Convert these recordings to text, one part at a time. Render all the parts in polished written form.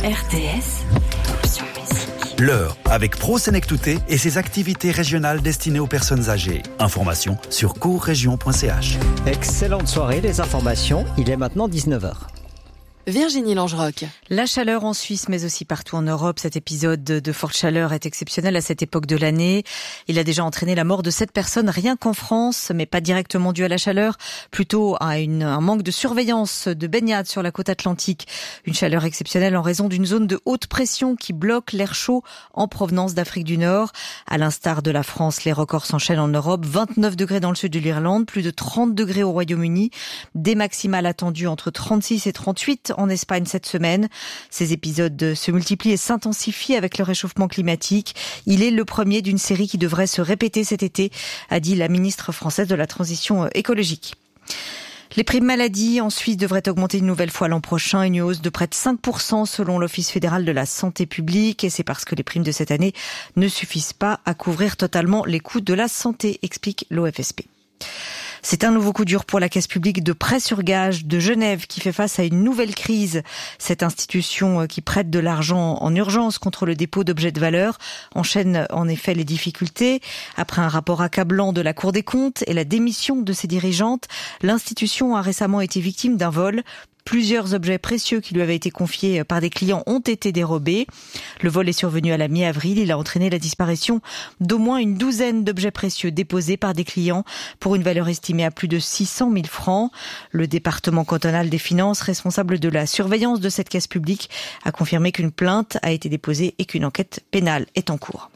RTS, option musique. L'heure avec Pro Sénectouté et ses activités régionales destinées aux personnes âgées. Informations sur courregion.ch. Excellente soirée, les informations, il est maintenant 19h. Virginie Langerock. La chaleur en Suisse, mais aussi partout en Europe. Cet épisode de forte chaleur est exceptionnel à cette époque de l'année. Il a déjà entraîné la mort de 7 personnes rien qu'en France, mais pas directement dû à la chaleur, plutôt à un manque de surveillance de baignade sur la côte atlantique. Une chaleur exceptionnelle en raison d'une zone de haute pression qui bloque l'air chaud en provenance d'Afrique du Nord. À l'instar de la France, les records s'enchaînent en Europe. 29 degrés dans le sud de l'Irlande, plus de 30 degrés au Royaume-Uni, des maximales attendues entre 36 et 38 en Espagne cette semaine. Ces épisodes se multiplient et s'intensifient avec le réchauffement climatique. Il est le premier d'une série qui devrait se répéter cet été, a dit la ministre française de la Transition écologique. Les primes maladie en Suisse devraient augmenter une nouvelle fois l'an prochain, une hausse de près de 5% selon l'Office fédéral de la santé publique. Et c'est parce que les primes de cette année ne suffisent pas à couvrir totalement les coûts de la santé, explique l'OFSP. C'est un nouveau coup dur pour la caisse publique de prêt sur gage de Genève qui fait face à une nouvelle crise. Cette institution qui prête de l'argent en urgence contre le dépôt d'objets de valeur enchaîne en effet les difficultés. Après un rapport accablant de la Cour des comptes et la démission de ses dirigeantes, l'institution a récemment été victime d'un vol. Plusieurs objets précieux qui lui avaient été confiés par des clients ont été dérobés. Le vol est survenu à la mi-avril. Il a entraîné la disparition d'au moins une douzaine d'objets précieux déposés par des clients pour une valeur estimée à plus de 600 000 francs. Le département cantonal des finances, responsable de la surveillance de cette caisse publique, a confirmé qu'une plainte a été déposée et qu'une enquête pénale est en cours.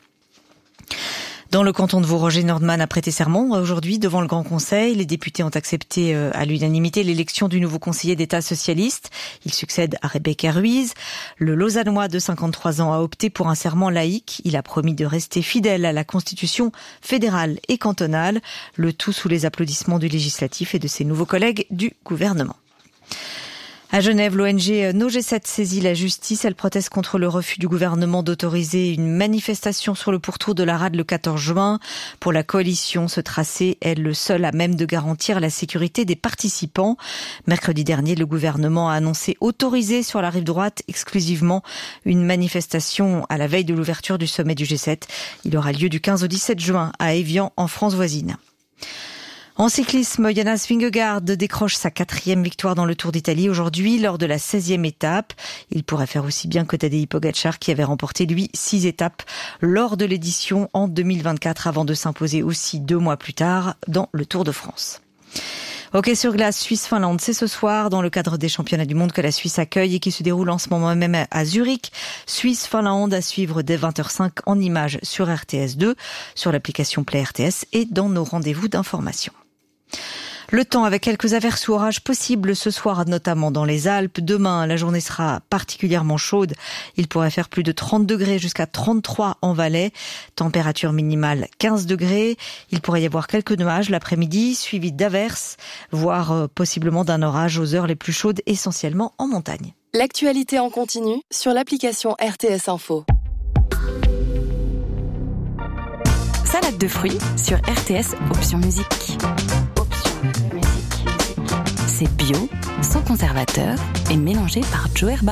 Dans le canton de Vaud, Roger Nordman a prêté serment aujourd'hui devant le Grand Conseil. Les députés ont accepté à l'unanimité l'élection du nouveau conseiller d'État socialiste. Il succède à Rebecca Ruiz. Le Lausannois de 53 ans a opté pour un serment laïque. Il a promis de rester fidèle à la Constitution fédérale et cantonale. Le tout sous les applaudissements du législatif et de ses nouveaux collègues du gouvernement. À Genève, l'ONG No G7 saisit la justice. Elle proteste contre le refus du gouvernement d'autoriser une manifestation sur le pourtour de la rade le 14 juin. Pour la coalition, ce tracé est le seul à même de garantir la sécurité des participants. Mercredi dernier, le gouvernement a annoncé autoriser sur la rive droite exclusivement une manifestation à la veille de l'ouverture du sommet du G7. Il aura lieu du 15 au 17 juin à Évian, en France voisine. En cyclisme, Jonas Vingegaard décroche sa 4e victoire dans le Tour d'Italie aujourd'hui lors de la 16e étape. Il pourrait faire aussi bien que Tadej Pogačar qui avait remporté lui 6 étapes lors de l'édition en 2024 avant de s'imposer aussi 2 mois plus tard dans le Tour de France. Hockey sur glace Suisse-Finlande, c'est ce soir dans le cadre des championnats du monde que la Suisse accueille et qui se déroule en ce moment même à Zurich. Suisse-Finlande à suivre dès 20h05 en images sur RTS2, sur l'application Play RTS et dans nos rendez-vous d'information. Le temps avec quelques averses ou orages possibles ce soir, notamment dans les Alpes. Demain, la journée sera particulièrement chaude. Il pourrait faire plus de 30 degrés jusqu'à 33 en Valais. Température minimale 15 degrés. Il pourrait y avoir quelques nuages l'après-midi, suivis d'averses, voire possiblement d'un orage aux heures les plus chaudes, essentiellement en montagne. L'actualité en continu sur l'application RTS Info. Salade de fruits sur RTS Option Musique. C'est bio, sans conservateur et mélangé par Joe Herba.